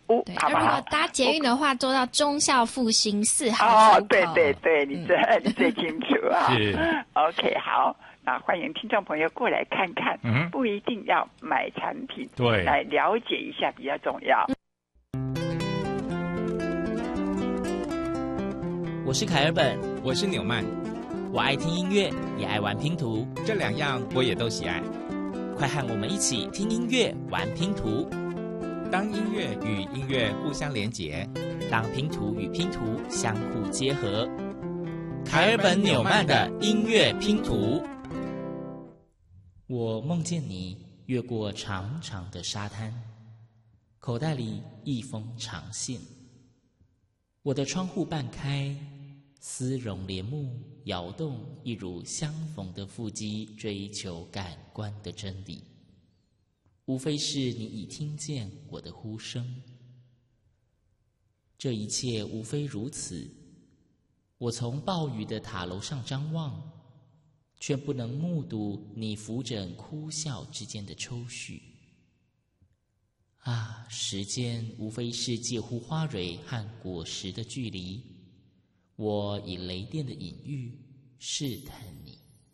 对， 好不好？ 如果搭捷运的话，坐到忠孝复兴4号出口。 对，你最清楚啊。 是 OK， 好，那欢迎听众朋友过来看看，不一定要买产品， 对， 来了解一下比较重要。 我是凯尔本， 我是纽曼， 我爱听音乐，也爱玩拼图， 这2样我也都喜爱。 快和我们一起听音乐、玩拼图， 当音乐与音乐互相连结， 让拼图与拼图相互结合。凯尔本纽曼的音乐拼图。我梦见你越过长长的沙滩，口袋里一封长信。我的窗户半开，丝绒帘幕摇动，一如相逢的腹肌追求感官的真理。无非是你已听见我的呼声。这一切无非如此。我从暴雨的塔楼上张望，却不能目睹你扶枕哭笑之间的抽搐。啊，时间无非是介乎花蕊和果实的距离。我以雷电的隐喻试探你。